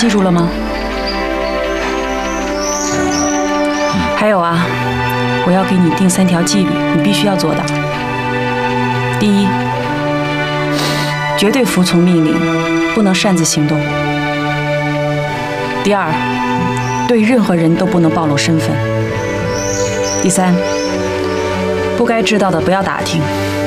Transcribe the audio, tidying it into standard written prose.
记住了吗？还有啊，我要给你定3条纪律，你必须要做到。第一，绝对服从命令，不能擅自行动。第二，对任何人都不能暴露身份。第三，不该知道的不要打听。